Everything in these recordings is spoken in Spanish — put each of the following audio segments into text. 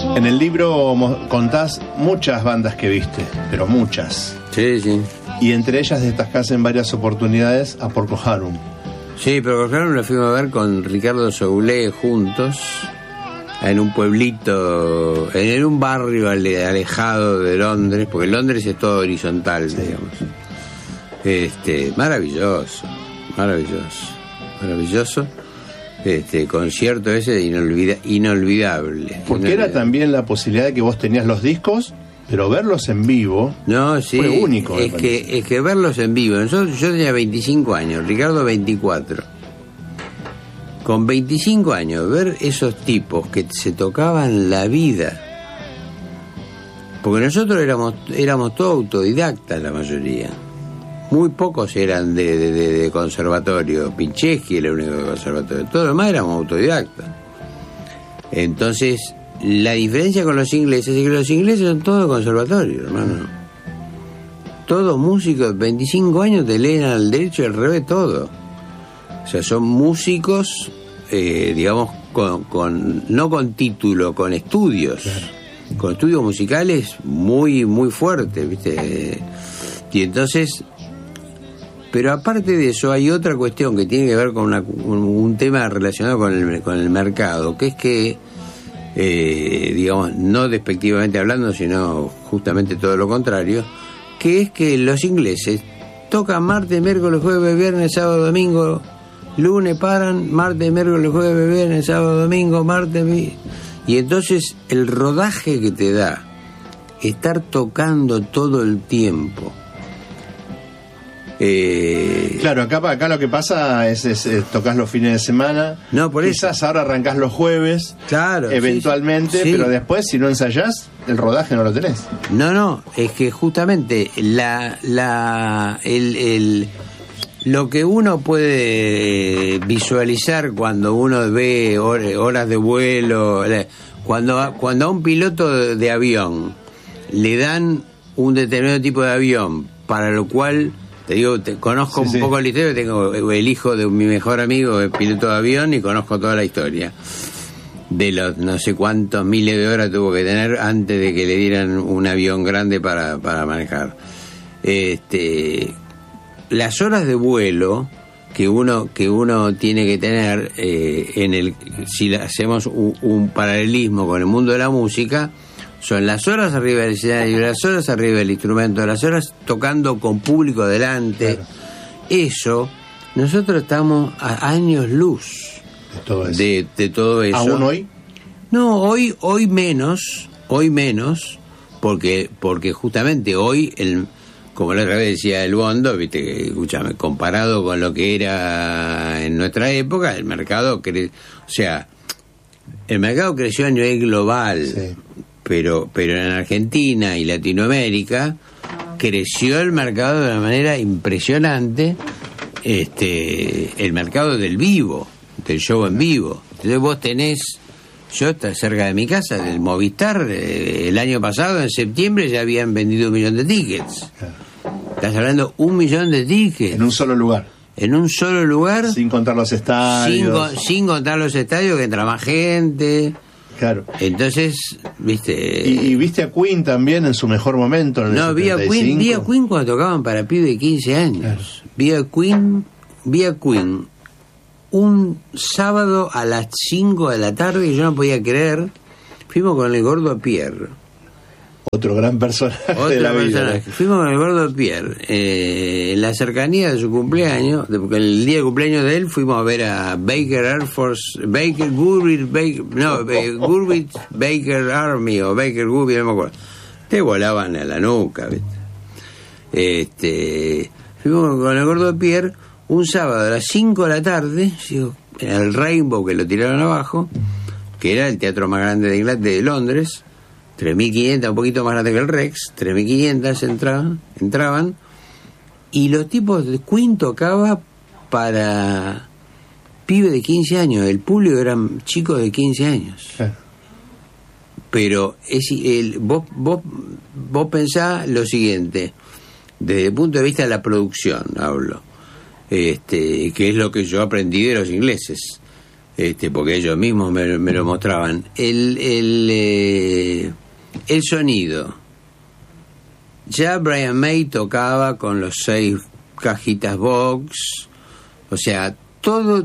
En el libro contás muchas bandas que viste, pero muchas. Sí, sí. Y entre ellas destacás en varias oportunidades a Procol Harum. Sí, Procol Harum lo fuimos a ver con Ricardo Soule juntos en un pueblito, en un barrio alejado de Londres, porque Londres es todo horizontal, sí, digamos. Maravilloso. Concierto ese inolvidable. Porque era también la posibilidad de que vos tenías los discos, pero verlos en vivo fue único. Es que verlos en vivo. Yo tenía 25 años, Ricardo 24. Con 25 años, ver esos tipos que se tocaban la vida. Porque nosotros éramos todos autodidactas, la mayoría. Muy pocos eran de conservatorio. Pincheski era el único de conservatorio. Todos los demás éramos autodidactas. Entonces, la diferencia con los ingleses es que los ingleses son todos de conservatorio, hermano. Todos músicos de 25 años te leen al derecho y al revés todo. O sea, son músicos, digamos, no con título, con estudios. Claro. Con estudios musicales muy, muy fuertes, ¿viste? Y entonces... Pero aparte de eso hay otra cuestión que tiene que ver con un tema relacionado con el mercado, que es que, digamos, no despectivamente hablando, sino justamente todo lo contrario, que es que los ingleses tocan martes, miércoles, jueves, viernes, sábado, domingo, lunes paran, martes, miércoles, jueves, viernes, sábado, domingo, martes, y entonces el rodaje que te da estar tocando todo el tiempo. Claro, acá lo que pasa es tocas los fines de semana. No, por quizás eso. Ahora arrancás los jueves, claro, eventualmente, sí. Pero después, si no ensayás, el rodaje no lo tenés. No, es que justamente lo que uno puede visualizar cuando uno ve horas de vuelo, cuando a un piloto de avión le dan un determinado tipo de avión, para lo cual... conozco un poco la historia, tengo el hijo de mi mejor amigo es piloto de avión y conozco toda la historia de los no sé cuántos miles de horas tuvo que tener antes de que le dieran un avión grande para manejar. Las horas de vuelo que uno tiene que tener si hacemos un paralelismo con el mundo de la música, son las horas arriba del escenario, las horas arriba del instrumento, las horas tocando con público delante. Claro. Eso, nosotros estamos a años luz de todo eso. ¿Aún hoy? No, hoy menos, porque justamente hoy, como la otra vez decía el Bondo, viste, escúchame, comparado con lo que era en nuestra época, el mercado creció a nivel global. Sí. Pero en Argentina y Latinoamérica creció el mercado de una manera impresionante, el mercado del vivo, del show en vivo. Entonces vos tenés, yo está cerca de mi casa, del Movistar, el año pasado, en septiembre, ya habían vendido 1 millón de tickets. Estás hablando 1 millón de tickets. En un solo lugar. En un solo lugar. Sin contar los estadios. Sin contar los estadios, que entra más gente. Claro. Entonces, viste... ¿Y viste a Queen también en su mejor momento? En el vi a Queen cuando tocaban para pibes de 15 años. Claro. Vi a Queen un sábado a las 5 de la tarde y yo no podía creer. Fuimos con el Gordo Pierre. Otro gran personaje de la vida. Fuimos con el Gordo Pierre en la cercanía de su cumpleaños, porque el día de cumpleaños de él fuimos a ver a Gurvitz Baker Army o Baker Gurvitz, no me acuerdo. Te volaban a la nuca, ¿viste? Fuimos con el Gordo Pierre un sábado a las 5 de la tarde, en el Rainbow, que lo tiraron abajo, que era el teatro más grande de Londres. 3.500, un poquito más grande que el Rex, 3.500 entraban, y los tipos de Queen tocaba para pibes de 15 años, el público eran chicos de 15 años. Sí. Pero vos pensás lo siguiente, desde el punto de vista de la producción, hablo, que es lo que yo aprendí de los ingleses. porque ellos mismos me lo mostraban. El sonido. Ya Brian May tocaba con los 6 cajitas Vox, o sea, todo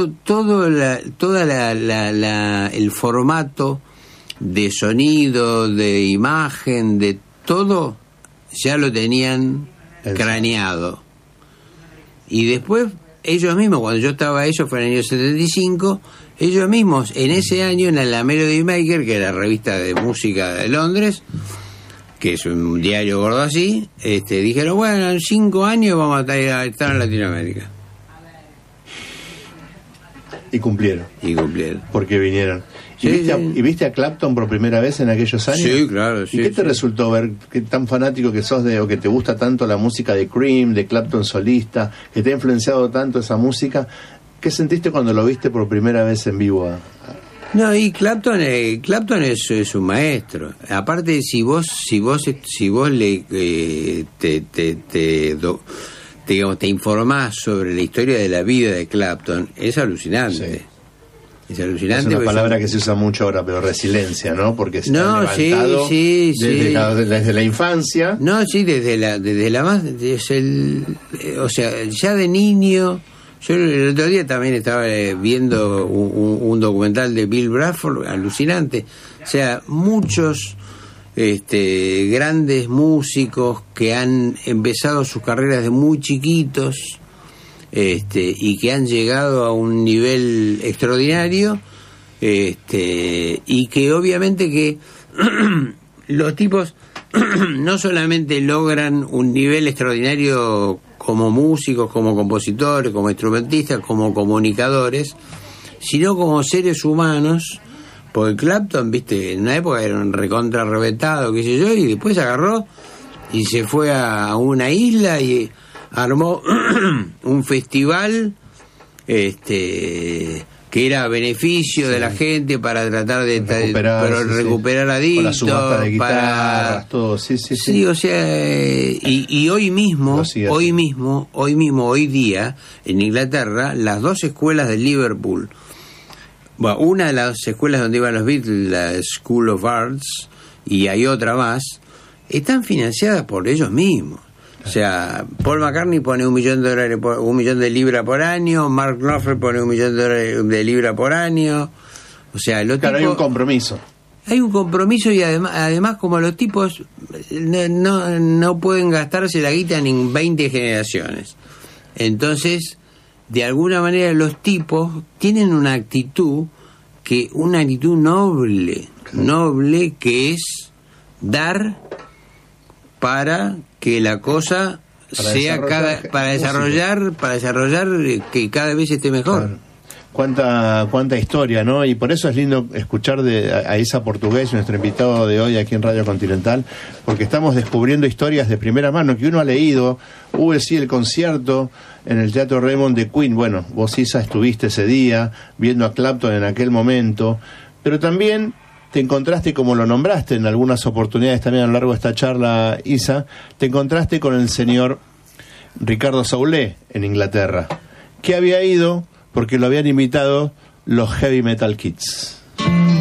el formato de sonido, de imagen, de todo, ya lo tenían craneado. Y después, ellos mismos, cuando yo estaba, eso fue en el año 75, ellos mismos, en ese año, en la Melody Maker, que era la revista de música de Londres, que es un diario gordo así, dijeron, bueno, en 5 años vamos a estar en Latinoamérica. Y cumplieron. Porque vinieron. ¿Y viste a Clapton por primera vez en aquellos años? Sí, claro. ¿Y qué te resultó ver? ¿Qué tan fanático que sos o que te gusta tanto la música de Cream, de Clapton solista, que te ha influenciado tanto esa música? ¿Qué sentiste cuando lo viste por primera vez en vivo? No, y Clapton es un maestro. Aparte, si vos le te informás sobre la historia de la vida de Clapton, es alucinante. Sí. Es alucinante. Es una palabra que se usa mucho ahora, pero resiliencia, ¿no? Porque se ha levantado desde la infancia. No, sí, desde la más, o sea, ya de niño. Yo el otro día también estaba viendo un documental de Bill Bruford, alucinante. O sea, muchos grandes músicos que han empezado sus carreras de muy chiquitos, y que han llegado a un nivel extraordinario, y que obviamente que los tipos no solamente logran un nivel extraordinario como músicos, como compositores, como instrumentistas, como comunicadores, sino como seres humanos, porque Clapton, viste, en una época era un recontra reventado, qué sé yo, y después agarró y se fue a una isla y armó un festival que era a beneficio de la gente para tratar de recuperar adictos, la subasta de guitarras, todo, sí, o sea, y hoy día en Inglaterra, las 2 escuelas de Liverpool, bueno, una de las escuelas donde iban los Beatles, la School of Arts, y hay otra más, están financiadas por ellos mismos. O sea, Paul McCartney pone $1 millón, $1 millón de libras por año, Mark Knopfler pone $1 millón de libras por año. O sea, hay un compromiso. Hay un compromiso, y además como los tipos no pueden gastarse la guita en 20 generaciones. Entonces, de alguna manera los tipos tienen una actitud noble, que es dar para que la cosa para desarrollar que cada vez esté mejor. Claro. Cuánta historia, ¿no? Y por eso es lindo escuchar a Isa Portugués, nuestro invitado de hoy aquí en Radio Continental, porque estamos descubriendo historias de primera mano que uno ha leído. El concierto en el Teatro Raymond de Queen. Bueno, vos, Isa, estuviste ese día viendo a Clapton en aquel momento, pero también te encontraste, como lo nombraste en algunas oportunidades también a lo largo de esta charla, Isa, te encontraste con el señor Ricardo Saulé en Inglaterra, que había ido porque lo habían invitado los Heavy Metal Kids.